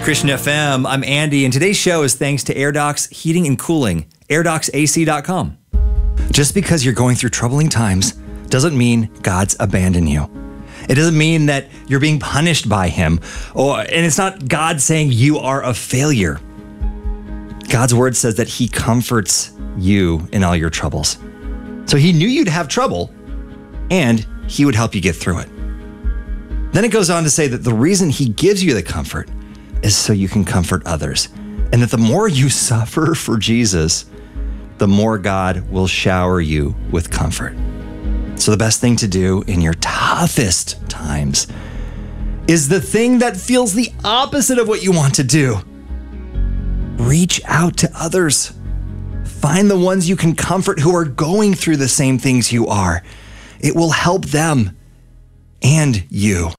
Christian FM. I'm Andy, and today's show is thanks to AirDocs Heating and Cooling, AirDocsAC.com. Just because you're going through troubling times doesn't mean God's abandoned you. It doesn't mean that you're being punished by him, and it's not God saying you are a failure. God's word says that he comforts you in all your troubles. So he knew you'd have trouble, and he would help you get through it. Then it goes on to say that the reason he gives you the comfort is so you can comfort others, and that the more you suffer for Jesus, the more God will shower you with comfort. So the best thing to do in your toughest times is the thing that feels the opposite of what you want to do. Reach out to others. Find the ones you can comfort who are going through the same things you are. It will help them and you.